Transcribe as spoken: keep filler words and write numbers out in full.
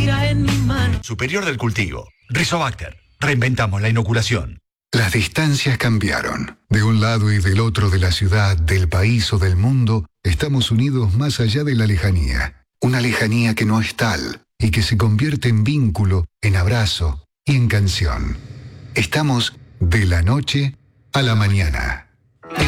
ya en mi mano. Superior del cultivo. Rizobacter. Reinventamos la inoculación. Las distancias cambiaron. De un lado y del otro de la ciudad, del país o del mundo, estamos unidos más allá de la lejanía. Una lejanía que no es tal y que se convierte en vínculo, en abrazo y en canción. Estamos de la noche a la mañana.